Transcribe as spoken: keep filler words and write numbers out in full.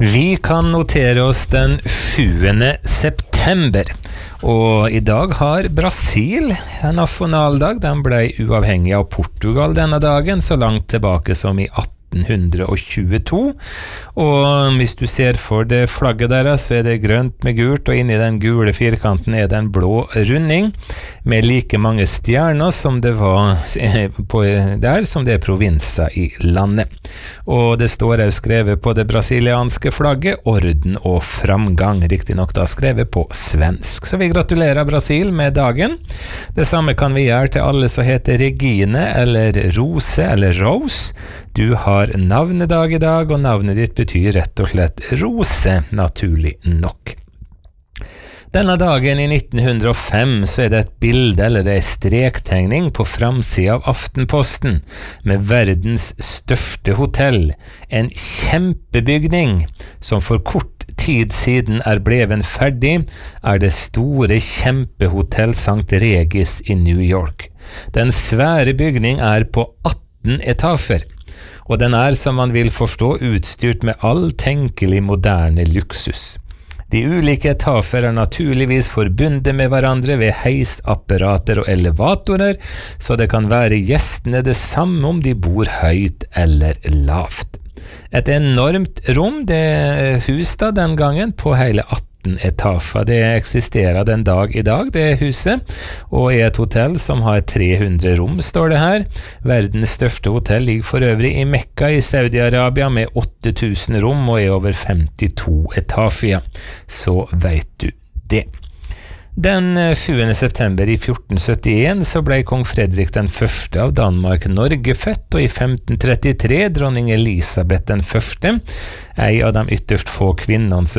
Vi kan notere oss den sjuende september, og i dag har Brasil en nasjonaldag. Den ble uavhengig av Portugal denne dagen, så langt tilbake som i atten tjueto. Og hvis du ser for det flagget deres, så er det grønt med gult, og inni den gule firkanten er det en blå runding med like mange stjerner som det var på der, som det er provinser i landet. Og det står også skrevet på det brasilianske flagget orden og framgang, riktig nok da skrevet på svensk. Så vi gratulerer Brasil med dagen. Det samme kan vi gjøre til alle som heter Regine eller Rose eller Rose. Du har navnedag i dag, og navnet ditt betyr rett og slett Rose, naturlig nok. Denne dagen i nitten hundre og fem så er det et bilde eller en strektegning på framsiden av Aftenposten med verdens største hotell, en kjempebygning som for kort tid siden er bleven ferdig, er det store kjempehotell Sankt Regis i New York. Den svære bygning er på atten etasjer, og den er, som man vil forstå, utstyrt med all tenkelig moderne luksus. De ulike etasjer er naturligvis forbundet med hverandre ved heisapparater og elevatorer, så det kan være gjestene det samme om de bor høyt eller lavt. Et enormt rom, det hus da den gangen, på hele atten etasjer. Det eksisterer den dag i dag, det huset, og er et hotell som har tre hundre rom, står det her. Verdens største hotell ligger for øvrig i Mekka i Saudi-Arabia med åtte tusen rom og er over femtito etasjer. Så vet du det. Den sjuende september i fjorten syttien så ble kong Fredrik den første av Danmark-Norge født, og i femten trettitre dronning Elisabeth den første, ei av de ytterst få kvinnene som